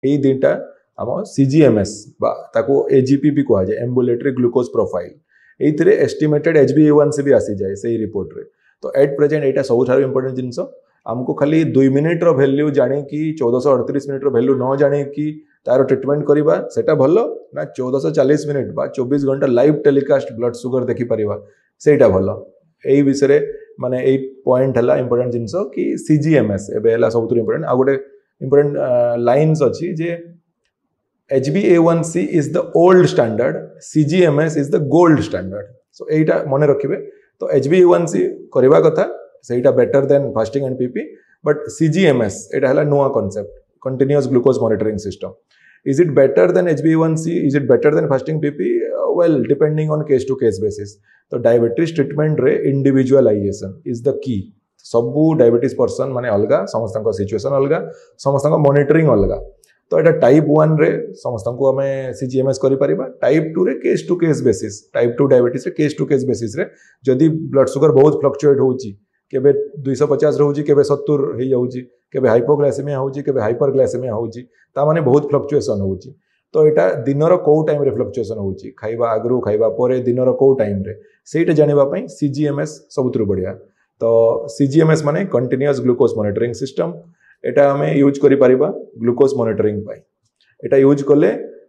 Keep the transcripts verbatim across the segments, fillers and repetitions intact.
এই দুইটা ଆମ ସିଜିଏମ୍ଏସ୍ ବା ତାକୁ ଏଜିପି ବି କୁହାଯାଏ, ଏମ୍ବୁଲେଟରୀ ଗ୍ଲୁକୋଜ୍ ପ୍ରୋଫାଇଲ୍। ଏଇଥିରେ ଏଷ୍ଟିମେଟେଡ୍ ଏଚ୍ ବି ଏ ୱାନ୍ ସି ବି ଆସିଯାଏ ସେଇ ରିପୋର୍ଟରେ। ତ ଏଟ୍ ପ୍ରେଜେଣ୍ଟ ଏଇଟା ସବୁଠାରୁ ଇମ୍ପୋର୍ଟାଣ୍ଟ ଜିନିଷ। ଆମକୁ ଖାଲି ଦୁଇ ମିନିଟ୍ର ଭ୍ୟାଲ୍ୟୁ ଜାଣିକି ଚଉଦଶହ ଅଠତିରିଶ ମିନିଟ୍ର ଭ୍ୟାଲ୍ୟୁ ନ ଜାଣିକି ତାର ଟ୍ରିଟମେଣ୍ଟ କରିବା ସେଇଟା ଭଲ ନା ଚଉଦଶହ ଚାଳିଶ ମିନିଟ୍ ବା ଚବିଶ ଘଣ୍ଟା ଲାଇଭ୍ ଟେଲିକାଷ୍ଟ ବ୍ଲଡ୍ ସୁଗର ଦେଖିପାରିବା ସେଇଟା ଭଲ। ଏଇ ବିଷୟରେ ମାନେ ଏଇ ପଏଣ୍ଟ ହେଲା ଇମ୍ପୋର୍ଟାଣ୍ଟ ଜିନିଷ କି ସିଜିଏମ୍ଏସ୍ ଏବେ ହେଲା ସବୁଥିରୁ ଇମ୍ପୋର୍ଟାଣ୍ଟ। ଆଉ ଗୋଟେ ଇମ୍ପୋର୍ଟାଣ୍ଟ ଲାଇନ୍ସ ଅଛି ଯେ H b A one C is the old standard, C G M S is the gold standard. So एटा मने रखिबे। तो H b A one C करबा कथा सेटा better than fasting and P P, but C G M S एटा हला नुआ concept, continuous glucose monitoring system. Is it better than H b A one C? Is it better than fasting P P? Uh, well, depending on case to case basis. तो diabetes treatment रे individualisation is the key. सबू diabetes person माने अलगा, समस्त situation अलगा, समस्त monitoring अलगा। तो एटा टाइप वन रे समस्त को आम सीजीएमएस करि परिबा। टाइप टू रे case to case basis, type two diabetes रे केस टू केस बेसिस रे जदि ब्लड सुगर बहुत फ्लक्चुएट होउची, केबे दो सौ पचास रहउची, केबे सत्तर हे जाउची, केबे हाइपोग्लाइसेमिया होउची, केबे हाइपरग्लाइसेमिया होउची, ता माने बहुत फ्लक्चुएशन होउची। तो एटा दिनर को टाइम रे फ्लक्चुएशन होउची, खाइबा आगरु खाइबा परे दिनर को टाइम रे, सेटा जानिबा पई सीजीएमएस सबुतरु बढ़िया। तो सीजीएमएस माने कंटीन्यूअस ग्लूकोज मॉनिटरिंग सिस्टम। एटा हमें यूज करि परिबा ग्लूकोज मॉनिटरिंग पाई। एटा यूज कले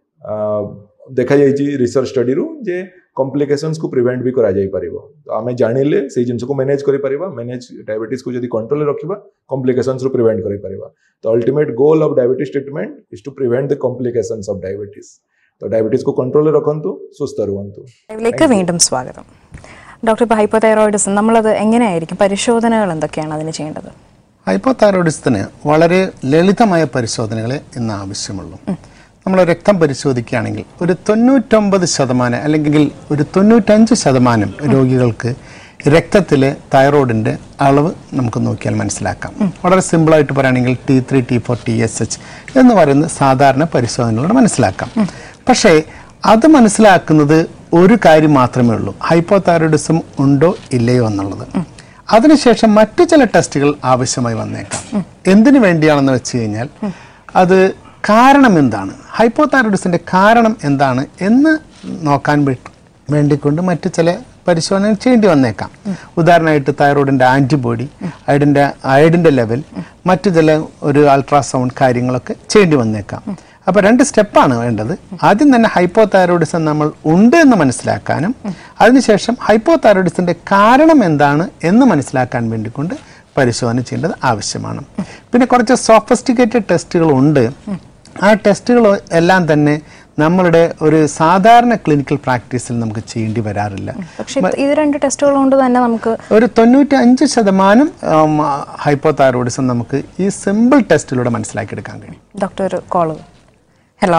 देखा जाइछि रिसर्च स्टडी रु जे कॉम्प्लिकेशंस को प्रिवेंट भी करा जाई परिबो। तो हमें जानिले से जिंस को मैनेज करि परिबा, मैनेज डायबिटीज को जदी कंट्रोल रे रखिबा कॉम्प्लिकेशंस रु प्रिवेंट करि परिबा। तो ultimate goal of diabetes treatment is to prevent the complications of diabetes. तो डायबिटीज को कंट्रोल रे रखंतु, सुस्त रुवंतु। ഇതിലേക്ക് വീണ്ടും സ്വാഗതം ഡോക്ടർ. ഇപ്പോൾ ഹൈപ്പോതൈറോയിഡിസം നമ്മളത് എങ്ങനെയായിരിക്കും, പരിശോധനകൾ എന്തൊക്കെയാണ് അതിന് ചെയ്യേണ്ടത്? ഹൈപ്പോതൈറോയിഡിസത്തിന് വളരെ ലളിതമായ പരിശോധനകളെ ഇന്ന് ആവശ്യമുള്ളൂ. നമ്മൾ രക്തം പരിശോധിക്കുകയാണെങ്കിൽ ഒരു തൊണ്ണൂറ്റൊമ്പത് ശതമാനം അല്ലെങ്കിൽ ഒരു തൊണ്ണൂറ്റഞ്ച് ശതമാനം രോഗികൾക്ക് രക്തത്തിലെ തൈറോയിഡിൻ്റെ അളവ് നമുക്ക് നോക്കിയാൽ മനസ്സിലാക്കാം. വളരെ സിമ്പിളായിട്ട് പറയുകയാണെങ്കിൽ T three T four T S H എന്ന് പറയുന്ന സാധാരണ പരിശോധനകളോട് മനസ്സിലാക്കാം. പക്ഷേ അത് മനസ്സിലാക്കുന്നത് ഒരു കാര്യം മാത്രമേ ഉള്ളൂ, ഹൈപ്പോതൈറോയിഡിസം ഉണ്ടോ ഇല്ലയോ എന്നുള്ളത്. അതിനുശേഷം മറ്റു ചില ടെസ്റ്റുകൾ ആവശ്യമായി വന്നേക്കാം. എന്തിനു വേണ്ടിയാണെന്ന് വെച്ച് കഴിഞ്ഞാൽ അത് കാരണം എന്താണ്, ഹൈപ്പോതൈറോയിഡിസിൻ്റെ കാരണം എന്താണ് എന്ന് നോക്കാൻ വേണ്ടിക്കൊണ്ട് മറ്റു ചില പരിശോധന ചെയ്യേണ്ടി വന്നേക്കാം. ഉദാഹരണമായിട്ട് തൈറോയിഡിൻ്റെ ആൻറ്റിബോഡി, അയഡിൻ്റെ അയഡിൻ്റെ ലെവൽ, മറ്റു ചില ഒരു അൾട്രാസൗണ്ട് കാര്യങ്ങളൊക്കെ ചെയ്യേണ്ടി വന്നേക്കാം. അപ്പോൾ രണ്ട് സ്റ്റെപ്പാണ് വേണ്ടത്. ആദ്യം തന്നെ ഹൈപ്പോതൈറോയിഡിസം നമ്മൾ ഉണ്ട് എന്ന് മനസ്സിലാക്കാനും അതിനുശേഷം ഹൈപ്പോതൈറോയിഡിസിൻ്റെ കാരണം എന്താണ് എന്ന് മനസ്സിലാക്കാൻ വേണ്ടിക്കൊണ്ട് പരിശോധന ചെയ്യേണ്ടത് ആവശ്യമാണ്. പിന്നെ കുറച്ച് സോഫിസ്റ്റിക്കേറ്റഡ് ടെസ്റ്റുകളുണ്ട്. ആ ടെസ്റ്റുകൾ എല്ലാം തന്നെ നമ്മളുടെ ഒരു സാധാരണ ക്ലിനിക്കൽ പ്രാക്ടീസിൽ നമുക്ക് ചെയ്യേണ്ടി വരാറില്ല. പക്ഷേ ഇത് രണ്ട് ടെസ്റ്റുകൾ കൊണ്ട് തന്നെ നമുക്ക് ഒരു തൊണ്ണൂറ്റി അഞ്ച് ശതമാനം ഹൈപ്പോതൈറോയിഡിസം നമുക്ക് ഈ സിമ്പിൾ ടെസ്റ്റിലൂടെ മനസ്സിലാക്കിയെടുക്കാൻ കഴിയും. ഡോക്ടർ ഒരു കോള്. ഹലോ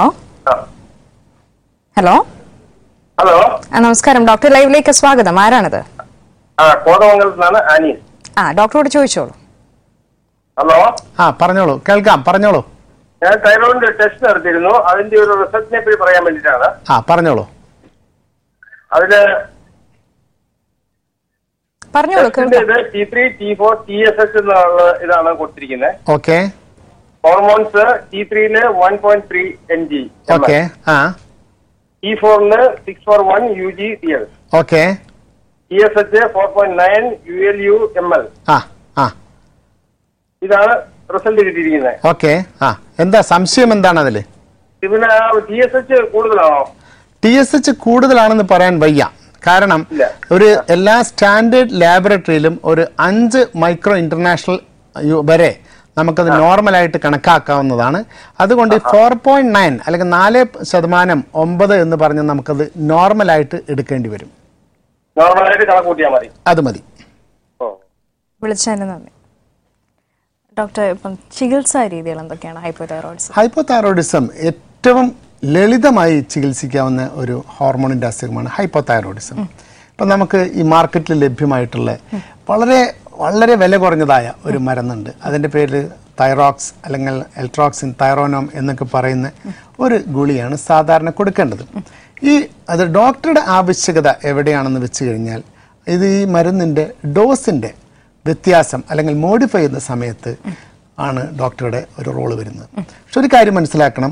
ഹലോ ഹലോ നമസ്കാരം ഡോക്ടർ, ലൈവിലേക്ക് സ്വാഗതം. ആരാണത്? ആ ഡോക്ടറോട് ചോദിച്ചോളൂ. ഹലോ ആ പറഞ്ഞോളൂ, കേൾക്കാം, പറഞ്ഞോളൂ. ഞാൻ തൈറോയിഡിന്റെ ടെസ്റ്റ് നടത്തിയിരുന്നു, അതിന്റെ ഒരു റിസൾട്ടിനെ പറ്റി പറയാൻ വേണ്ടിയിട്ടാണ്. ആ പറഞ്ഞോളൂ. അതില് പറഞ്ഞോളൂ. T three T four T S H എന്നുള്ള ഇതാണ് കൊടുത്തിരിക്കുന്നത്. Okay. Hormones T ത്രീയില് one point three N G, okay. ആ T ഫോറിന് six four one U G T L, okay. T S H four point nine U L U M L. ആ ആ ഇതാണ് result കിട്ടിയിരിക്കുന്നത്. Okay. ആ എന്താ സംശയം എന്താണ് അതില്? ഇതിന് ടി എസ് എച്ച് കൂടുതലാണോ? ടി എസ് എച്ച് കൂടുതലാണെന്ന് പറയാൻ വയ്യ. കാരണം ഒരു എല്ലാ സ്റ്റാൻഡേർഡ് ലാബറട്ടറിയിലും ഒരു അഞ്ച് മൈക്രോ ഇന്റർനാഷണൽ വരെ നമുക്കത് നോർമലായിട്ട് കണക്കാക്കാവുന്നതാണ്. അതുകൊണ്ട് ഫോർ പോയിന്റ് നയൻ അല്ലെങ്കിൽ നാല് ശതമാനം ഒമ്പത് എന്ന് പറഞ്ഞ് നമുക്കത് നോർമലായിട്ട് എടുക്കേണ്ടി വരും. നോർമലായിട്ട് കണക്ക് കൂട്ടിയാൽ മതി. അത് മതി. വിളിച്ചതിന് നന്ദി. ഡോക്ടർ, ഇപ്പം ചികിത്സാ രീതികൾ എന്തൊക്കെയാണ് ഹൈപ്പോതൈറോയിഡിസം? ഹൈപ്പോതൈറോയിഡിസം ഏറ്റവും ലളിതമായി ചികിത്സിക്കാവുന്ന ഒരു ഹോർമോണിൻ്റെ അസുഖമാണ് ഹൈപ്പോതൈറോയിഡിസം. ഇപ്പം നമുക്ക് ഈ മാർക്കറ്റിൽ ലഭ്യമായിട്ടുള്ള വളരെ വളരെ വില കുറഞ്ഞതായ ഒരു മരുന്നുണ്ട്. അതിൻ്റെ പേര് തൈറോക്സ് അല്ലെങ്കിൽ എൽട്രോക്സിൻ, തൈറോനോം എന്നൊക്കെ പറയുന്ന ഒരു ഗുളിയാണ് സാധാരണ കൊടുക്കേണ്ടത്. ഈ അത് ഡോക്ടറുടെ ആവശ്യകത എവിടെയാണെന്ന് വെച്ച് കഴിഞ്ഞാൽ ഇത് ഈ മരുന്നിൻ്റെ ഡോസിൻ്റെ വ്യത്യാസം അല്ലെങ്കിൽ മോഡിഫൈ ചെയ്യുന്ന സമയത്ത് ആണ് ഡോക്ടറുടെ ഒരു റോള് വരുന്നത്. പക്ഷെ ഒരു കാര്യം മനസ്സിലാക്കണം,